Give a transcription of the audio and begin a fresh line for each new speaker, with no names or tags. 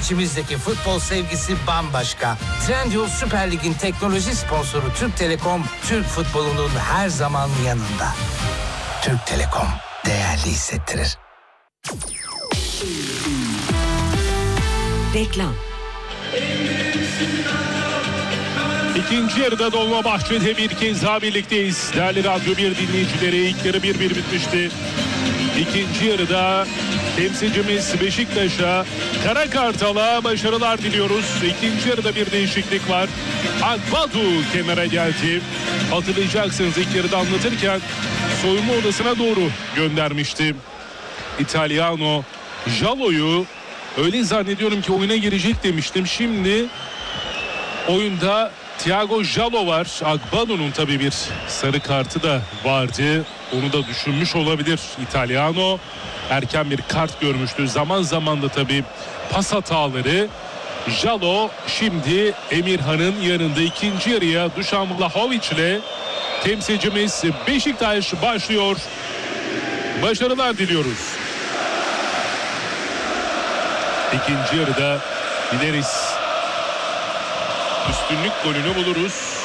İçimizdeki futbol sevgisi bambaşka. Trendyol Süper Lig'in teknoloji sponsoru Türk Telekom, Türk futbolunun her zaman yanında. Türk Telekom değerli hissettirir.
Reklam.
İkinci yarıda Dolmabahçe'de bir kez daha birlikteyiz. Değerli Radyo 1 dinleyicileri, ilk yarı 1-1 bitmişti. İkinci yarıda temsilcimiz Beşiktaş'a, Kara Kartal'a başarılar diliyoruz. İkinci yarıda bir değişiklik var. Akbadu kenara geldi. Hatırlayacaksınız, ilk yarıda anlatırken soyunma odasına doğru göndermişti. İtalyano Jalo'yu, öyle zannediyorum ki oyuna girecek demiştim. Şimdi oyunda Thiago Jalo var. Akbadu'nun tabii bir sarı kartı da vardı. Onu da düşünmüş olabilir İtalyano. Erken bir kart görmüştü. Zaman zaman da tabii pas hataları. Jalo şimdi Emirhan'ın yanında. İkinci yarıya Dušan Vlahović ile temsilcimiz Beşiktaş başlıyor. Başarılar diliyoruz. İkinci yarıda gideriz. Üstünlük golünü buluruz.